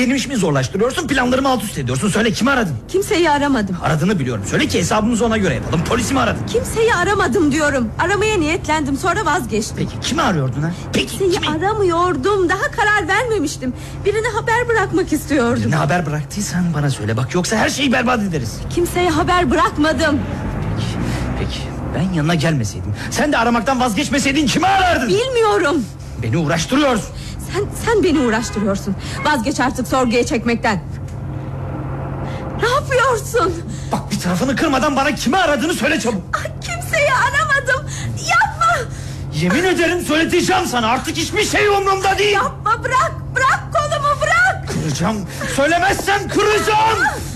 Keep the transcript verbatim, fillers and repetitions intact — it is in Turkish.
Benim işimi zorlaştırıyorsun, planlarımı alt üst ediyorsun. Söyle, kimi aradın? Kimseyi aramadım. Aradığını biliyorum. Söyle ki hesabımızı ona göre yapalım. Polisi mi aradın? Kimseyi aramadım diyorum. Aramaya niyetlendim, sonra vazgeçtim. Peki kimi arıyordun ha? Peki Kimseyi kimi? aramıyordum. Daha karar vermemiştim. Birine haber bırakmak istiyordum. Ne haber bıraktıysan bana söyle bak, yoksa her şeyi berbat ederiz. Kimseye haber bırakmadım. Peki, peki ben yanına gelmeseydim, sen de aramaktan vazgeçmeseydin kimi arardın? Bilmiyorum. Beni uğraştırıyorsun. Sen, sen beni uğraştırıyorsun. Vazgeç artık sorguya çekmekten. Ne yapıyorsun? Bak, bir tarafını kırmadan bana kimi aradığını söyle çabuk. Ah, kimseyi aramadım. Yapma. Yemin ederim söyleteceğim sana, artık hiçbir şey umurumda değil. Yapma, bırak. Bırak kolumu, bırak. Kıracağım. Söylemezsen kıracağım.